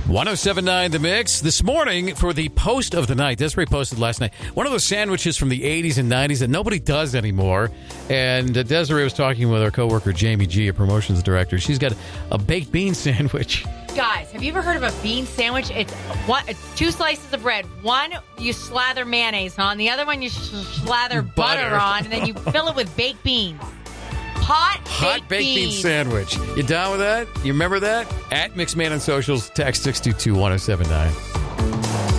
1079 The Mix. This morning, for the post of the night, Desiree posted last night, one of those sandwiches from the 80s and 90s that nobody does anymore. And Desiree was talking with our coworker, Jamie G., a promotions director. She's got a baked bean sandwich. Guys, have you ever heard of a bean sandwich? It's two slices of bread. One, you slather mayonnaise on. The other one, you slather butter on. And then you fill it with baked beans. Hot baked bean sandwich. You down with that? You remember that? At Mixman on socials, text 622-1079.